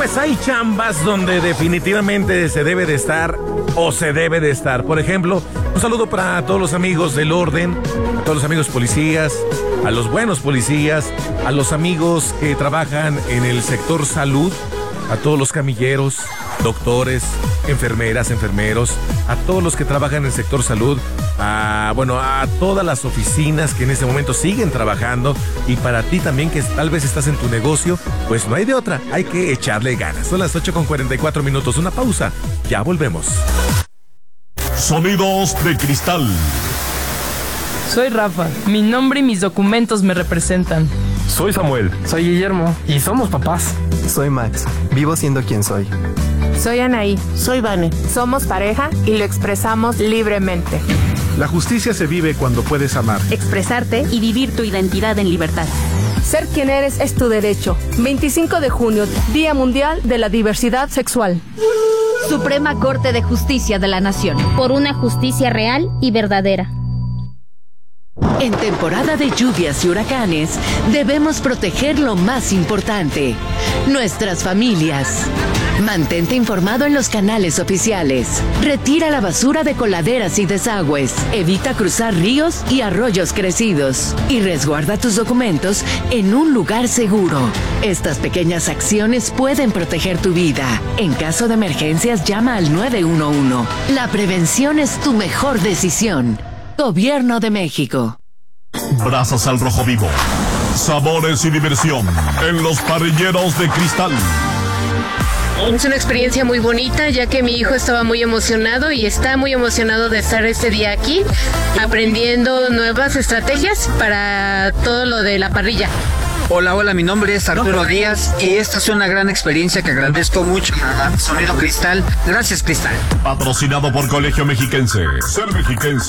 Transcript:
Pues hay chambas donde definitivamente se debe de estar o se debe de estar. Por ejemplo, un saludo para todos los amigos del orden, a todos los amigos policías, a los buenos policías, a los amigos que trabajan en el sector salud, a todos los camilleros, doctores, enfermeras, enfermeros, a todos los que trabajan en el sector salud, a todas las oficinas que en este momento siguen trabajando, y para ti también que tal vez estás en tu negocio, pues no hay de otra, hay que echarle ganas. Son las 8:44, una pausa, ya volvemos. Sonidos de cristal. Soy Rafa, mi nombre y mis documentos me representan. Soy Samuel. Soy Guillermo y somos papás. Soy Max, vivo siendo quien soy. Soy Anaí. Soy Vane. Somos pareja y lo expresamos libremente. La justicia se vive cuando puedes amar, expresarte y vivir tu identidad en libertad. Ser quien eres es tu derecho. 25 de junio, Día Mundial de la Diversidad Sexual. Suprema Corte de Justicia de la Nación. Por una justicia real y verdadera. En temporada de lluvias y huracanes, debemos proteger lo más importante, nuestras familias. Mantente informado en los canales oficiales. Retira la basura de coladeras y desagües. Evita cruzar ríos y arroyos crecidos. Y resguarda tus documentos en un lugar seguro. Estas pequeñas acciones pueden proteger tu vida. En caso de emergencias, llama al 911. La prevención es tu mejor decisión. Gobierno de México. Brasas al rojo vivo. Sabores y diversión en los parrilleros de cristal. Es una experiencia muy bonita, ya que mi hijo estaba muy emocionado y está muy emocionado de estar este día aquí, aprendiendo nuevas estrategias para todo lo de la parrilla. Hola, mi nombre es Arturo Díaz y esta es una gran experiencia que agradezco mucho a Sonido Cristal. Gracias, Cristal. Patrocinado por Colegio Mexiquense. Ser mexiquense